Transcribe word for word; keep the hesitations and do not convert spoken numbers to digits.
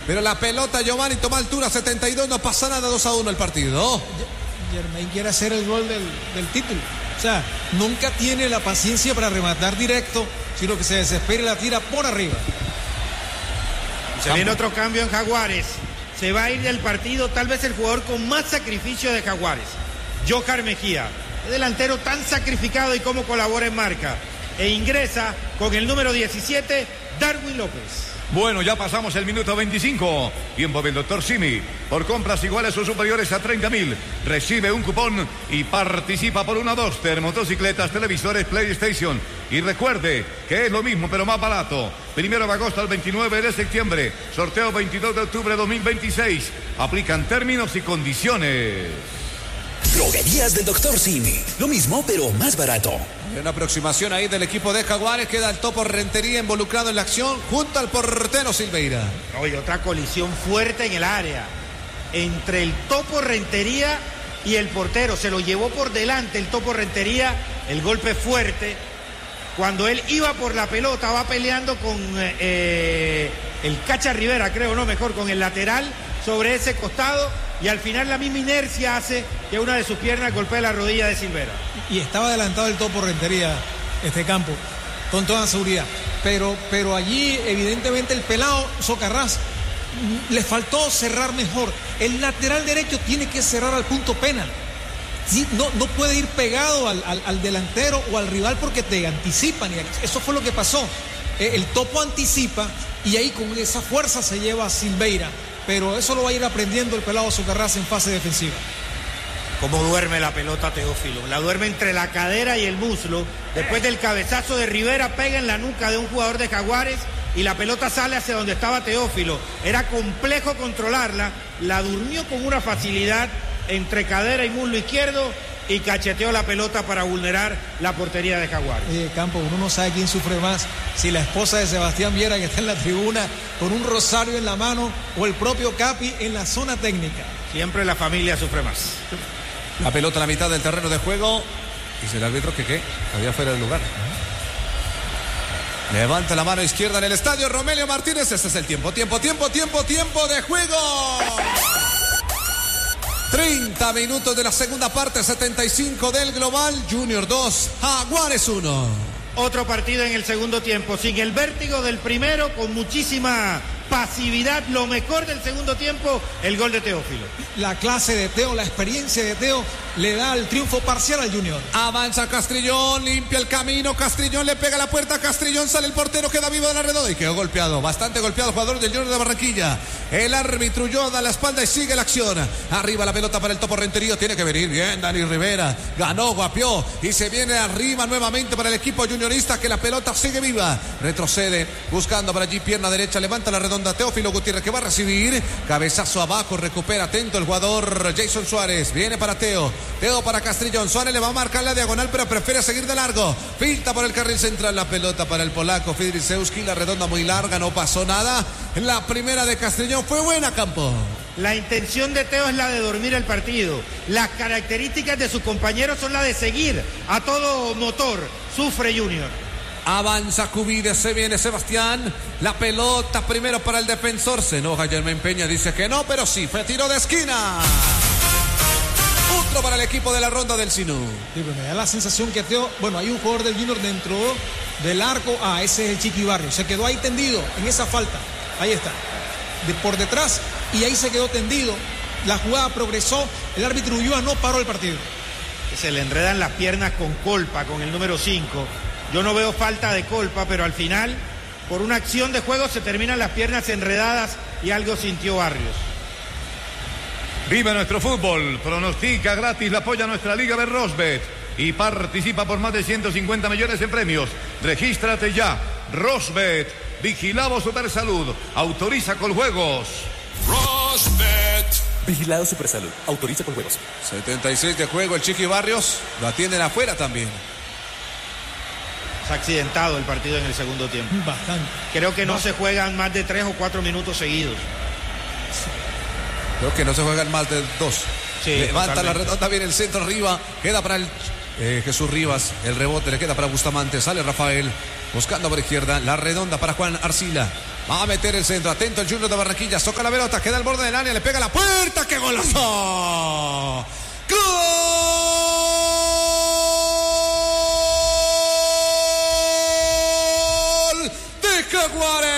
pero la pelota Giovanni toma altura, setenta y dos, no pasa nada, dos a uno el partido. Germain quiere hacer el gol del, del título. O sea, nunca tiene la paciencia para rematar directo, sino que se desespera y la tira por arriba. Se viene otro cambio en Jaguares. Se va a ir del partido tal vez el jugador con más sacrificio de Jaguares, Johar Mejía. El delantero tan sacrificado y cómo colabora en marca. E ingresa con el número diecisiete, Darwin López. Bueno, ya pasamos el minuto veinticinco. Tiempo del doctor Simi. Por compras iguales o superiores a treinta mil, recibe un cupón y participa por una Duster, motocicletas, televisores, PlayStation. Y recuerde que es lo mismo, pero más barato. Primero de agosto al veintinueve de septiembre. Sorteo veintidós de octubre de dos mil veintiséis. Aplican términos y condiciones. Droguerías del doctor Simi. Lo mismo, pero más barato. Hay una aproximación ahí del equipo de Jaguares. Queda el Topo Rentería involucrado en la acción junto al portero Silveira. Oye, otra colisión fuerte en el área entre el Topo Rentería y el portero. Se lo llevó por delante el Topo Rentería. El golpe fuerte. Cuando él iba por la pelota, va peleando con eh, el Cacha Rivera, creo, no, mejor con el lateral sobre ese costado. Y al final la misma inercia hace que una de sus piernas golpee la rodilla de Silvera. Y estaba adelantado el Topo Rentería, este campo, con toda seguridad. Pero, pero allí, evidentemente, el pelado Socarrás le faltó cerrar mejor. El lateral derecho tiene que cerrar al punto penal. Sí, no, no puede ir pegado al, al, al delantero o al rival porque te anticipan. Y eso fue lo que pasó. El Topo anticipa y ahí con esa fuerza se lleva a Silveira. Pero eso lo va a ir aprendiendo el pelado Socarrás en fase defensiva. Cómo duerme la pelota Teófilo. La duerme entre la cadera y el muslo. Después del cabezazo de Rivera, pega en la nuca de un jugador de Jaguares y la pelota sale hacia donde estaba Teófilo. Era complejo controlarla. La durmió con una facilidad entre cadera y muslo izquierdo y cacheteó la pelota para vulnerar la portería de Jaguares. Eh, Campo, uno no sabe quién sufre más, si la esposa de Sebastián Viera, que está en la tribuna con un rosario en la mano, o el propio Capi en la zona técnica. Siempre la familia sufre más. La pelota a la mitad del terreno de juego. Dice el árbitro que qué, había fuera del lugar. Levanta la mano izquierda en el estadio Romelio Martínez. Este es el tiempo, tiempo, tiempo, tiempo, tiempo de juego. treinta minutos de la segunda parte, setenta y cinco del global. Junior dos, Jaguares uno. Otro partido en el segundo tiempo, sin el vértigo del primero, con muchísima pasividad. Lo mejor del segundo tiempo, el gol de Teófilo. La clase de Teo, la experiencia de Teo le da el triunfo parcial al Junior. Avanza Castrillón, limpia el camino, Castrillón le pega la puerta, Castrillón sale el portero, queda vivo de la redonda y quedó golpeado, bastante golpeado el jugador del Junior de Barranquilla. El árbitro Ulloa da la espalda y sigue la acción. Arriba la pelota para el Topo Rentería, tiene que venir bien Dani Rivera, ganó, guapió y se viene arriba nuevamente para el equipo juniorista, que la pelota sigue viva, retrocede, buscando para allí pierna derecha, levanta la redonda Teófilo Gutiérrez, que va a recibir, cabezazo abajo, recupera atento el jugador Jason Suárez, viene para Teo, Teo para Castrillón, Suárez le va a marcar la diagonal pero prefiere seguir de largo, filtra por el carril central, la pelota para el polaco Fidrisewski, la redonda muy larga, no pasó nada. La primera de Castrillón fue buena, Campo. La intención de Teo es la de dormir el partido. Las características de sus compañeros son la de seguir a todo motor. Sufre Junior. Avanza Cubides, se viene Sebastián. La pelota primero para el defensor. Se enoja Germain Peña, dice que no, pero sí, fue tiro de esquina. Otro para el equipo de la ronda del Sinú. Sí, me da la sensación que Teo, bueno, hay un jugador del Junior dentro del arco. Ah, ese es el Chiqui Barrio. Se quedó ahí tendido en esa falta. Ahí está. De por detrás y ahí se quedó tendido. La jugada progresó. El árbitro Ulloa no paró el partido. Se le enredan las piernas con Colpa, con el número cinco. Yo no veo falta de Colpa, pero al final, por una acción de juego, se terminan las piernas enredadas y algo sintió Barrios. Vive nuestro fútbol, pronostica gratis, la apoya nuestra Liga de Rosbet y participa por más de ciento cincuenta millones en premios. Regístrate ya, Rosbet, vigilado Supersalud, autoriza con juegos. Rosbet. Vigilado Supersalud, autoriza con juegos. setenta y seis de juego, el Chiqui Barrios lo atienden afuera también. Se ha accidentado el partido en el segundo tiempo. Bastante. Creo que no, no se juegan más de tres o cuatro minutos seguidos. Creo que no se juegan más de dos. Sí, levanta totalmente. la redonda, viene el centro arriba, queda para el eh, Jesús Rivas, el rebote le queda para Bustamante, sale Rafael, buscando por izquierda, la redonda para Juan Arcila, Va a meter el centro. Atento el Junior de Barranquilla. Soca la pelota. Queda al borde del área. Le pega a la puerta. ¡Qué golazo! ¡Gol! De Jaguares.